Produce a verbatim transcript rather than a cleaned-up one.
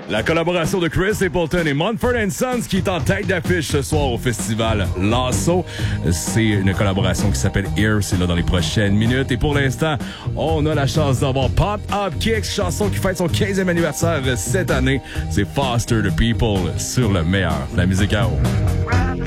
La collaboration de Chris Stapleton et Mumford and Sons qui est en tête d'affiche ce soir au festival Lasso. C'est une collaboration qui s'appelle Here. C'est là dans les prochaines minutes. Et pour l'instant, on a la chance d'avoir Pop Up Kicks, chanson qui fête son quinzième anniversaire cette année. C'est Foster the People sur le meilleur. La musique à haut.